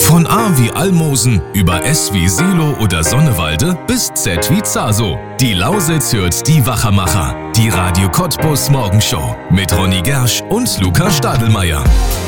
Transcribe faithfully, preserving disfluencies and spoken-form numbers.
Von A wie Almosen über S wie Selo oder Sonnewalde bis Z wie Zaso. Die Lausitz hört die Wachermacher. Die Radio Cottbus Morgenshow mit Ronny Gersch und Luca Stadelmeier.